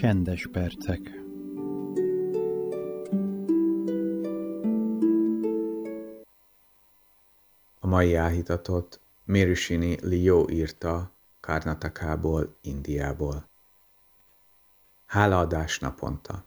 Csendes percek. A mai áhítatot Mriszini Lió írta Karnatakából, Indiából. Hálaadás naponta.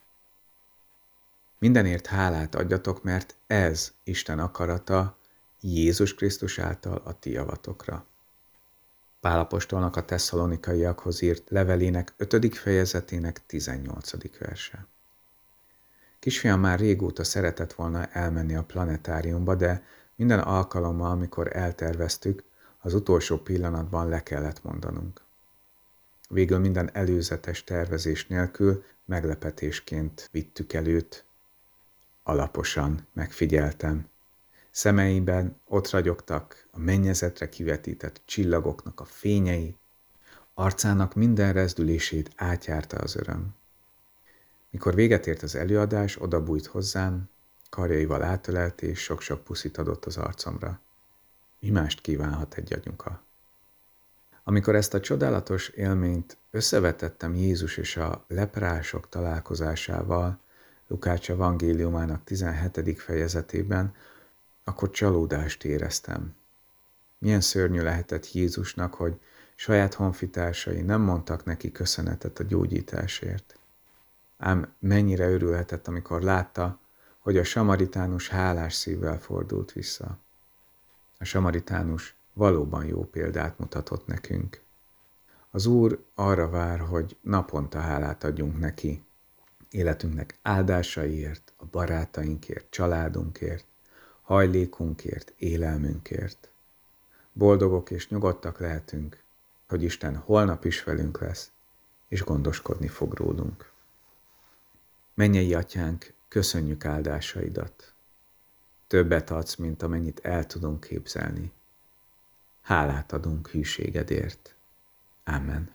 Mindenért hálát adjatok, mert ez Isten akarata Jézus Krisztus által a ti javatokra. Pál apostolnak a tesszalonikaiakhoz írt levelének 5. fejezetének 18. verse. Kisfiam már régóta szeretett volna elmenni a planetáriumba, de minden alkalommal, amikor elterveztük, az utolsó pillanatban le kellett mondanunk. Végül minden előzetes tervezés nélkül meglepetésként vittük el őt. Alaposan megfigyeltem. Szemeiben ott ragyogtak a mennyezetre kivetített csillagoknak a fényei, arcának minden rezdülését átjárta az öröm. Mikor véget ért az előadás, odabújt hozzám, karjaival átölelt és sok-sok puszit adott az arcomra. Mi mást kívánhat egy anyuka? Amikor ezt a csodálatos élményt összevetettem Jézus és a leprások találkozásával, Lukács evangéliumának 17. fejezetében, akkor csalódást éreztem. Milyen szörnyű lehetett Jézusnak, hogy saját honfitársai nem mondtak neki köszönetet a gyógyításért. Ám mennyire örülhetett, amikor látta, hogy a samaritánus hálás szívvel fordult vissza. A samaritánus valóban jó példát mutatott nekünk. Az Úr arra vár, hogy naponta hálát adjunk neki, életünknek áldásaiért, a barátainkért, családunkért, hajlékunkért, élelmünkért. Boldogok és nyugodtak lehetünk, hogy Isten holnap is velünk lesz, és gondoskodni fog rólunk. Mennyei Atyánk, köszönjük áldásaidat. Többet adsz, mint amennyit el tudunk képzelni. Hálát adunk hűségedért. Amen.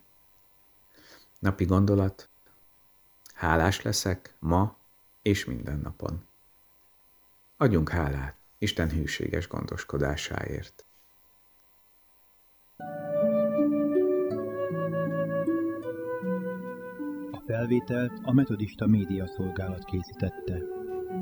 Napi gondolat. Hálás leszek ma és minden napon. Adjunk hálát Isten hűséges gondoskodásáért. A felvételt a Metodista Média Szolgálat készítette.